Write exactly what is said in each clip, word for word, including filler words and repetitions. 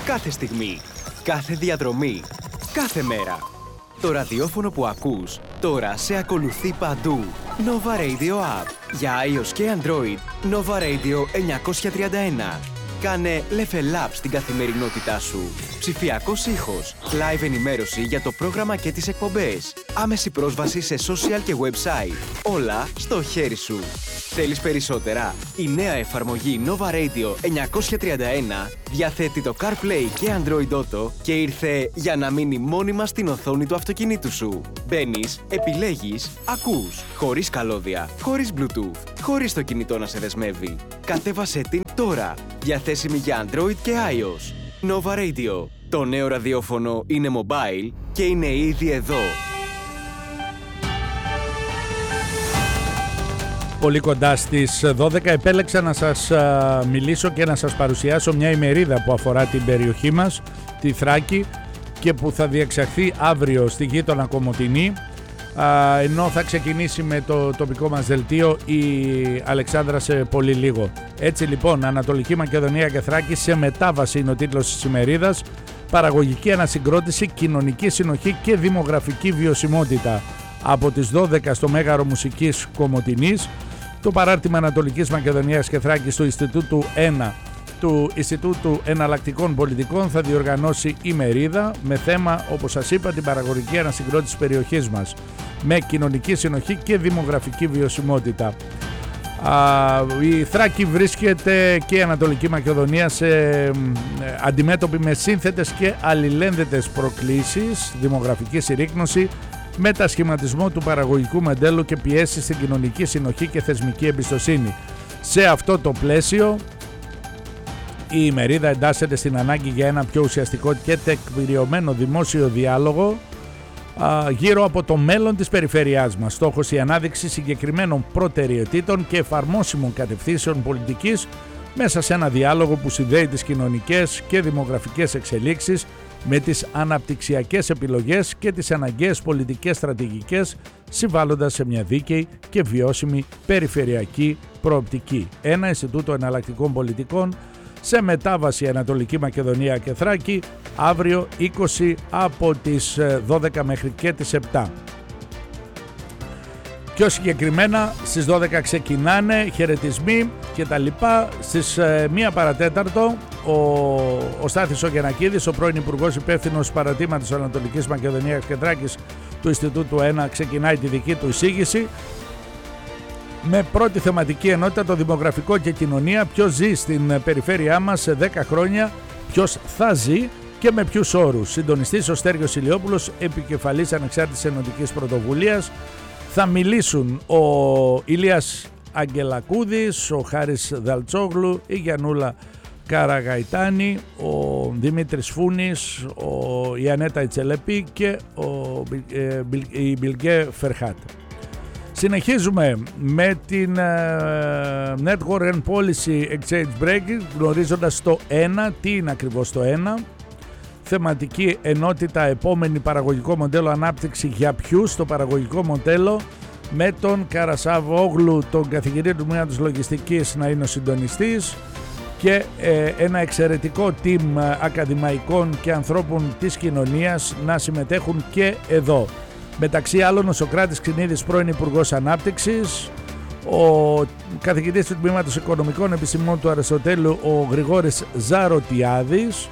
Κάθε στιγμή, κάθε διαδρομή, κάθε μέρα. Το ραδιόφωνο που ακούς τώρα σε ακολουθεί παντού. Nova Radio App. Για iOS και Android, Nova Radio εννιακόσια τριάντα ένα. Κάνε level up στην καθημερινότητά σου. Ψηφιακός ήχος, live ενημέρωση για το πρόγραμμα και τις εκπομπές. Άμεση πρόσβαση σε social και website. Όλα στο χέρι σου. Θέλεις περισσότερα? Η νέα εφαρμογή Nova Radio εννιακόσια τριάντα ένα διαθέτει το CarPlay και Android Auto και ήρθε για να μείνει μόνιμα στην οθόνη του αυτοκινήτου σου. Μπαίνεις, επιλέγεις, ακούς, χωρίς καλώδια, χωρίς Bluetooth, χωρίς το κινητό να σε δεσμεύει. Κατέβασέ την τώρα, διαθέσιμη για Android και iOS. Nova Radio. Το νέο ραδιόφωνο είναι mobile και είναι ήδη εδώ. Πολύ κοντά στις δώδεκα επέλεξα να σας α, μιλήσω και να σας παρουσιάσω μια ημερίδα που αφορά την περιοχή μας, τη Θράκη, και που θα διεξαχθεί αύριο στη γείτονα Κομοτηνή, α, ενώ θα ξεκινήσει με το τοπικό μας δελτίο η Αλεξάνδρα σε πολύ λίγο. Έτσι λοιπόν, Ανατολική Μακεδονία και Θράκη σε μετάβαση είναι ο τίτλος της ημερίδας. Παραγωγική ανασυγκρότηση, κοινωνική συνοχή και δημογραφική βιωσιμότητα. Από τις δώδεκα στο Μέγαρο Μουσικής Κομοτηνής, το παράρτημα Ανατολικής Μακεδονίας και Θράκης του Ινστιτούτου ένα του Ινστιτούτου Εναλλακτικών Πολιτικών θα διοργανώσει ημερίδα με θέμα, όπως σας είπα, την παραγωγική ανασυγκρότηση της περιοχής μας με κοινωνική συνοχή και δημογραφική βιωσιμότητα. Η Θράκη βρίσκεται και η Ανατολική Μακεδονία σε αντιμέτωπη με σύνθετες και αλληλένδετες προκλήσεις, δημογραφική συρρίκνωση, μετασχηματισμό του παραγωγικού μοντέλου και πιέσεις στην κοινωνική συνοχή και θεσμική εμπιστοσύνη. Σε αυτό το πλαίσιο η ημερίδα εντάσσεται στην ανάγκη για ένα πιο ουσιαστικό και τεκμηριωμένο δημόσιο διάλογο α, γύρω από το μέλλον της περιφέρειάς μας. Στόχος η ανάδειξη συγκεκριμένων προτεραιοτήτων και εφαρμόσιμων κατευθύνσεων πολιτικής μέσα σε ένα διάλογο που συνδέει τις κοινωνικές και δημογραφικές εξελίξεις με τις αναπτυξιακές επιλογές και τις αναγκαίες πολιτικές στρατηγικές, συμβάλλοντας σε μια δίκαιη και βιώσιμη περιφερειακή προοπτική. Ένα Ινστιτούτο Εναλλακτικών Πολιτικών σε μετάβαση Ανατολική Μακεδονία και Θράκη, αύριο είκοσι από τις δώδεκα μέχρι και τις επτά. Πιο συγκεκριμένα στις δώδεκα ξεκινάνε χαιρετισμοί και τα λοιπά. Στις μία παρατέταρτο ο, ο Στάθης ο Γεννακίδης, ο πρώην Υπουργός Υπεύθυνος Παρατήματος Ανατολικής Μακεδονίας και Θράκης του Ινστιτούτου ένα, ξεκινάει τη δική του εισήγηση με πρώτη θεματική ενότητα το δημογραφικό και κοινωνία. Ποιος ζει στην περιφέρειά μας σε δέκα χρόνια, ποιος θα ζει και με ποιους όρους. Συντονιστής ο Στέργιος Ηλιόπουλος, επικεφαλής Ανεξάρτητης Ενωτικής Πρωτοβουλίας. Θα μιλήσουν ο Ηλίας Αγγελακούδης, ο Χάρης Δαλτσόγλου, η Γιαννούλα Καραγαϊτάνη, ο Δημήτρης Φούνης, ο, η Ανέτα Ιτσελεπή και ο, ε, η Μπιλγκέ Φερχάτ. Συνεχίζουμε με την uh, Network and Policy Exchange Break, γνωρίζοντας το ένα, τι είναι ακριβώς το ένα. Θεματική ενότητα, επόμενη παραγωγικό μοντέλο ανάπτυξη για ποιους, το παραγωγικό μοντέλο, με τον Καρασάβογλου, τον καθηγητή του Τμήματος Λογιστικής, να είναι ο συντονιστής και ε, ένα εξαιρετικό team ακαδημαϊκών και ανθρώπων της κοινωνίας να συμμετέχουν και εδώ. Μεταξύ άλλων ο Σωκράτης Ξινίδης, πρώην Υπουργός Ανάπτυξης, ο καθηγητής του Τμήματος Οικονομικών Επιστημών του Αριστοτέλου, ο Γρηγόρης Ζαρωτιάδης,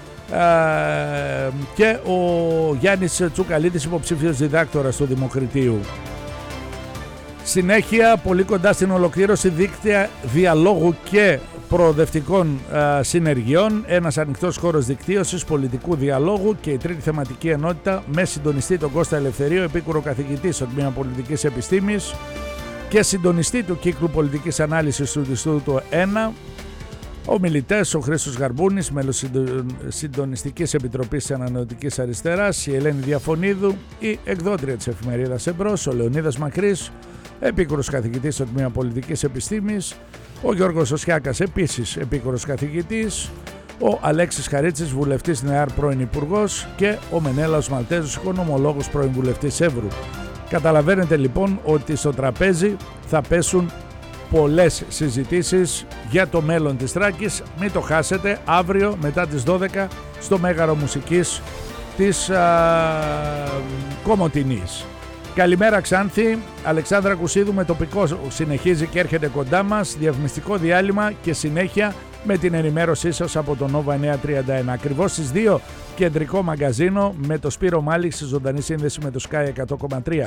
και ο Γιάννης Τσουκαλίδης, υποψήφιος διδάκτορας του Δημοκριτείου. Συνέχεια, πολύ κοντά στην ολοκλήρωση, δίκτυα διαλόγου και προοδευτικών α, συνεργειών, ένας ανοιχτός χώρος δικτύωσης, πολιτικού διαλόγου και η τρίτη θεματική ενότητα με συντονιστή τον Κώστα Ελευθερίου, επίκουρο καθηγητή στο Τμήμα Πολιτικής Επιστήμης και συντονιστή του κύκλου Πολιτικής Ανάλυσης του Ινστιτούτου ένα. Ομιλητές, ο Χρήστος Γαρμπούνης, μέλος Συντονιστικής Επιτροπής της Ανανεωτικής Αριστεράς, η Ελένη Διαφωνίδου, η εκδότρια της εφημερίδας Εμπρός, ο Λεωνίδας Μακρύς, επίκουρος καθηγητής στο Τμήμα Πολιτικής Επιστήμης, ο Γιώργος Οσιάκας, επίσης επίκουρος καθηγητής, ο Αλέξης Χαρίτσης, βουλευτής ΝΕΑΡ, πρώην υπουργός, και ο Μενέλαος Μαλτέζος, οικονομολόγος, πρώην βουλευτής Εύρου. Καταλαβαίνετε λοιπόν ότι στο τραπέζι θα πέσουν πολλές συζητήσεις για το μέλλον της Θράκης. Μην το χάσετε αύριο μετά τις δώδεκα στο Μέγαρο Μουσικής της α, Κομοτηνής. Καλημέρα Ξάνθη, Αλεξάνδρα Κουσίδου με τοπικό συνεχίζει και έρχεται κοντά μας. Διαφημιστικό διάλειμμα και συνέχεια με την ενημέρωσή σας από το Nova εννιακόσια τριάντα ένα. Ακριβώς στις δύο κεντρικό μαγκαζίνο με το Σπύρο Μάλιξ στη ζωντανή σύνδεση με το Sky εκατό κόμμα τρία.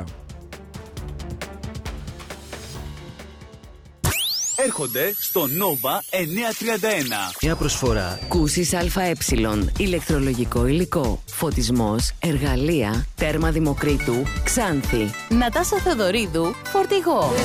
Έρχονται στο Nova εννιακόσια τριάντα ένα. Μια προσφορά. Κούσης ΑΕ. Ηλεκτρολογικό υλικό. Φωτισμός. Εργαλεία. Τέρμα Δημοκρίτου. Ξάνθη. Νατάσα Θεοδωρίδου. Φορτηγό.